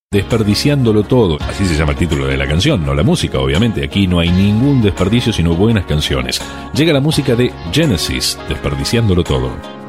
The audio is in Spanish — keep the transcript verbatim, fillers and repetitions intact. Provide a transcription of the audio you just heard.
Desperdiciándolo todo, así se llama el título de la canción, no la música, obviamente. Aquí no hay ningún desperdicio, sino buenas canciones. Llega la música de Genesis, Desperdiciándolo todo.